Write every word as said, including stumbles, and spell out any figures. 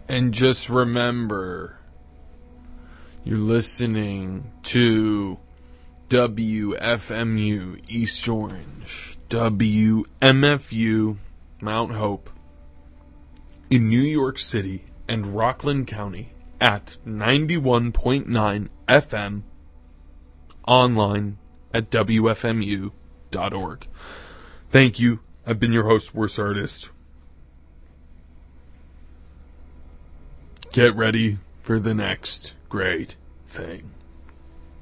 And just remember, you're listening to W F M U East Orange, W M F U Mount Hope in New York City and Rockland County at ninety-one point nine F M, online at W F M U dot org. Thank you. I've been your host, Worst Artist. Get ready for the next great thing.